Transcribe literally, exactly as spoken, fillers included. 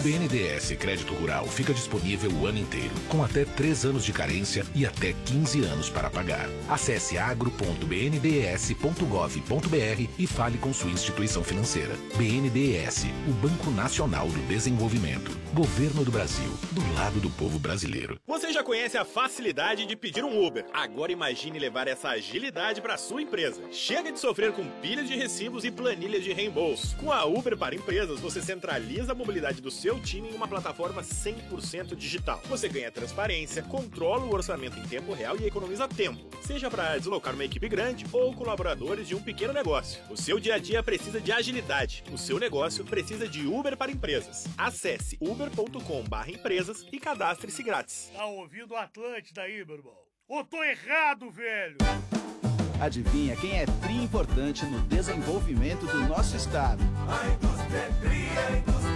B N D E S Crédito Rural fica disponível o ano inteiro, com até três anos de carência e até quinze anos para pagar. Acesse agro ponto b n d e s ponto gov ponto b r e fale com sua instituição financeira. B N D E S, o Banco Nacional do Desenvolvimento. Governo do Brasil, do lado do povo brasileiro. Você já conhece a facilidade de pedir um Uber. Agora imagine levar essa agilidade para sua empresa. Chega de sofrer com pilhas de recibos e planilhas de reembolso. Com a Uber para Empresas, você centraliza a mobilidade do seu time em uma plataforma cem por cento digital. Você ganha transparência, controla o orçamento em tempo real e economiza tempo. Seja para deslocar uma equipe grande ou colaboradores de um pequeno negócio. O seu dia a dia precisa de agilidade. O seu negócio precisa de Uber para Empresas. Acesse uber ponto com barra empresas e cadastre-se grátis. Tá ouvindo o Atlântida aí, meu irmão? Ou tô errado, velho? Adivinha quem é tri importante no desenvolvimento do nosso estado? A indústria é tri, a indústria